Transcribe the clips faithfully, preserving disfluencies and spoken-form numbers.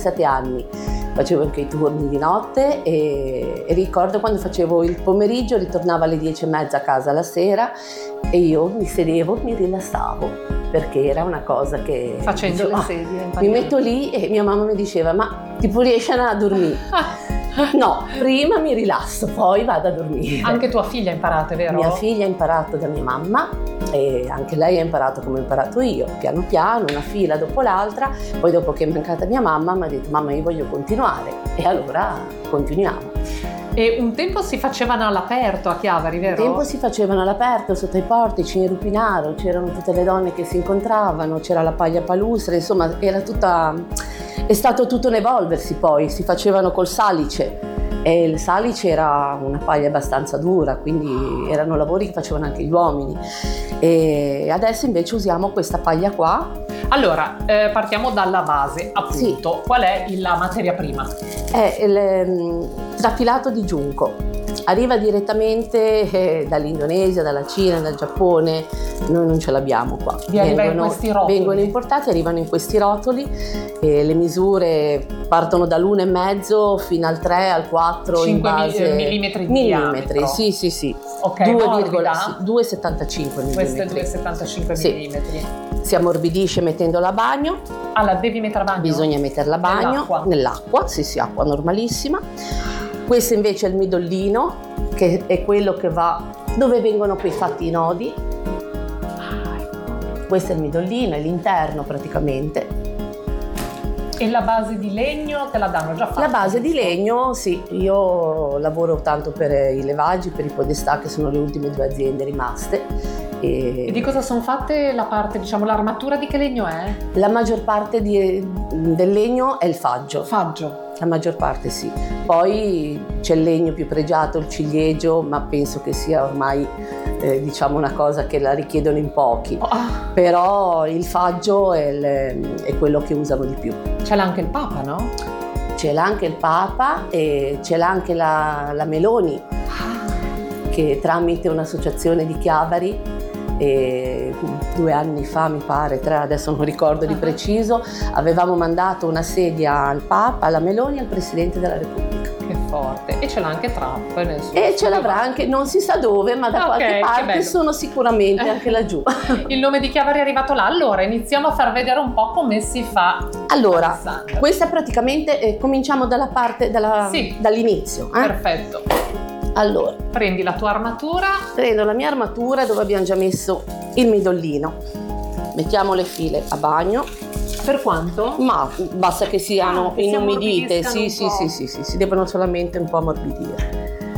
ventisette anni, facevo anche i turni di notte e, e ricordo quando facevo il pomeriggio, ritornavo alle dieci e mezza a casa la sera e io mi sedevo, mi rilassavo, perché era una cosa che... Facendo dicevo, le ah, sedie. mi metto lì e mia mamma mi diceva, ma tipo riesci a dormire? No, prima mi rilasso, poi vado a dormire. Anche tua figlia ha imparato, è vero? Mia figlia ha imparato da mia mamma e anche lei ha imparato come ho imparato io, piano piano, una fila dopo l'altra. Poi dopo che è mancata mia mamma mi ha detto, mamma, io voglio continuare, e allora continuiamo. E un tempo si facevano all'aperto a Chiavari, vero? Un tempo si facevano all'aperto, sotto i portici, in Rupinaro, c'erano tutte le donne che si incontravano, c'era la paglia palustre, insomma era tutta... È stato tutto un evolversi poi, si facevano col salice e il salice era una paglia abbastanza dura, quindi erano lavori che facevano anche gli uomini. E adesso invece usiamo questa paglia qua. Allora, eh, partiamo dalla base, appunto. Sì. Qual è la materia prima? È il um, trafilato di giunco. Arriva direttamente eh, dall'Indonesia, dalla Cina, dal Giappone, noi non ce l'abbiamo qua. Vi arriva in questi rotoli? Vengono importati, arrivano in questi rotoli, e le misure partono dall'uno e mezzo fino al tre, al quattro, cinque in base... millimetri di millimetri, diametro. sì, sì, sì. Ok, due morbida? virgola settantacinque Questo è millimetri. due virgola settantacinque Sì. millimetri. Si ammorbidisce mettendola a bagno. Ah, la devi mettere a bagno? Bisogna metterla a bagno. Nell'acqua? Nell'acqua, sì, sì, acqua normalissima. Questo invece è il midollino, che è quello che va dove vengono poi fatti i nodi. Questo è il midollino, è l'interno praticamente. E la base di legno te la danno già fatta? La base di legno, sì, io lavoro tanto per i levaggi, per i Podestà, che sono le ultime due aziende rimaste. E, e di cosa sono fatte la parte, diciamo, l'armatura di che legno è? La maggior parte di, del legno è il faggio. Faggio. La maggior parte sì. Poi c'è il legno più pregiato, il ciliegio, ma penso che sia ormai eh, diciamo una cosa che la richiedono in pochi. Oh, ah. Però il faggio è, il, è quello che usano di più. Ce l'ha anche il Papa, no? Ce l'ha anche il Papa e ce l'ha anche la, la Meloni, ah. che tramite un'associazione di Chiavari, e due anni fa mi pare, tre, adesso non ricordo di preciso, avevamo mandato una sedia al Papa, alla Meloni e al Presidente della Repubblica. Che forte. E ce l'ha anche Trump nel suo E ce l'avrà anche, non si sa dove, ma da okay, qualche parte sono sicuramente anche laggiù. Il nome di Chiavari è arrivato là. Allora iniziamo a far vedere un po' come si fa. Allora, Alessandra. questa praticamente eh, cominciamo dalla parte dalla, sì. dall'inizio. Eh? Perfetto. Allora, prendi la tua armatura. Prendo la mia armatura dove abbiamo già messo il midollino. Mettiamo le file a bagno. Per quanto? Ma basta che siano ah, che inumidite, si sì, sì, sì, sì, sì, si devono solamente un po' ammorbidire.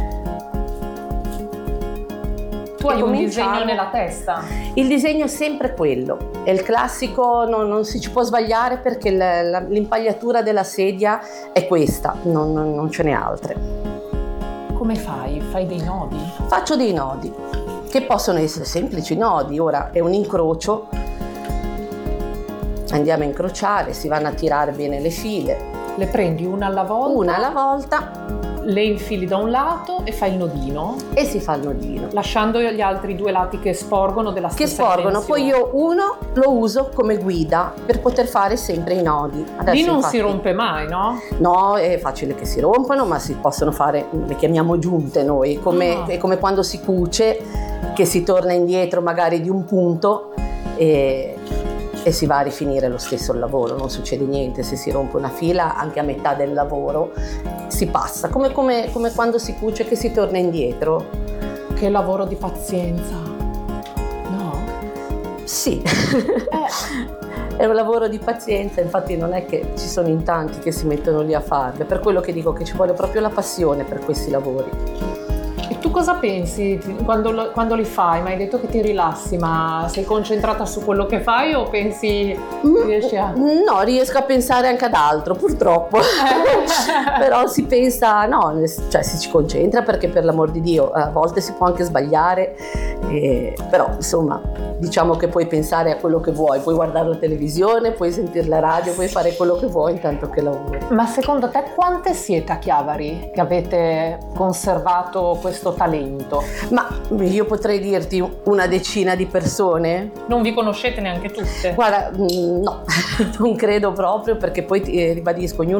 Tu hai un disegno nella testa? Il disegno è sempre quello, è il classico, no, non si ci può sbagliare perché la, la, l'impagliatura della sedia è questa, non, non, non ce n'è altre. Come fai? Fai dei nodi? Faccio dei nodi, che possono essere semplici nodi. Ora è un incrocio, andiamo a incrociare, si vanno a tirare bene le file. Le prendi una alla volta? Una alla volta. Le infili da un lato e fai il nodino? E si fa il nodino. Lasciando gli altri due lati che sporgono della stessa Che sporgono, dimensione. poi io uno lo uso come guida per poter fare sempre i nodi. Adesso lì non infatti, si rompe mai, no? No, è facile che si rompano, ma si possono fare, le chiamiamo giunte noi, come, ah. è come quando si cuce, che si torna indietro magari di un punto e, e si va a rifinire lo stesso il lavoro, non succede niente. Se si rompe una fila, anche a metà del lavoro si passa, come, come, come quando si cuce che si torna indietro. Che lavoro di pazienza, no? Sì. Eh. È un lavoro di pazienza, infatti non è che ci sono in tanti che si mettono lì a farlo, è per quello che dico che ci vuole proprio la passione per questi lavori. E tu cosa pensi quando, lo, quando li fai? Mi hai detto che ti rilassi, ma sei concentrata su quello che fai o pensi Mm, riesci a... No, riesco a pensare anche ad altro, purtroppo. Però si pensa, no, cioè si ci concentra perché per l'amor di Dio a volte si può anche sbagliare, eh, però insomma diciamo che puoi pensare a quello che vuoi, puoi guardare la televisione, puoi sentire la radio, puoi fare quello che vuoi intanto che lavori. Ma secondo te quante siete a Chiavari che avete conservato questo talento? Ma io potrei dirti una decina di persone. Non vi conoscete neanche tutte? Guarda, no, non credo proprio, perché poi ti ribadisco, ognuno